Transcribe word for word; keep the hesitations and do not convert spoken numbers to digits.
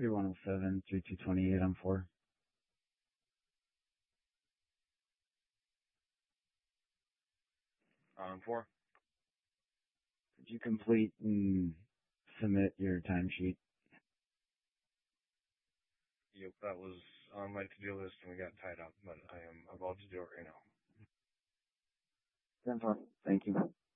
three one oh seven, three two two eight on four. On four. Could you complete and submit your timesheet? Yep, that was on my to-do list and we got tied up, but I am about to do it right now. ten four. Thank you.